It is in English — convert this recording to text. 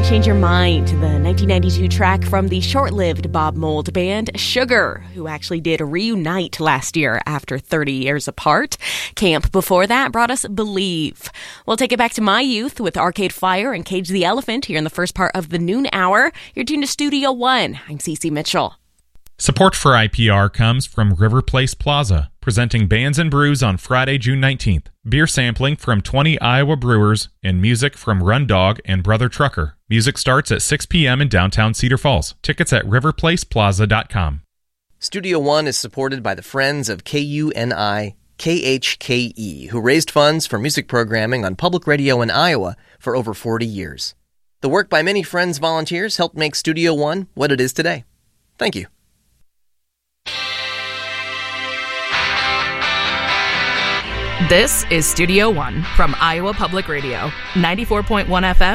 change your mind to the 1992 track from the short-lived Bob Mould band Sugar, who actually did reunite last year after 30 years apart. Camp before that brought us Believe. We'll take it back to my youth with Arcade Fire and Cage the Elephant here in the first part of the noon hour. You're tuned to Studio One. I'm Cece Mitchell. Support for IPR comes from River Place Plaza, presenting Bands and Brews on Friday, June 19th. Beer sampling from 20 Iowa brewers and music from Run Dog and Brother Trucker. Music starts at 6 p.m. in downtown Cedar Falls. Tickets at riverplaceplaza.com. Studio One is supported by the Friends of KUNI KHKE, who raised funds for music programming on public radio in Iowa for over 40 years. The work by many Friends volunteers helped make Studio One what it is today. Thank you. This is Studio One from Iowa Public Radio, 94.1 FM.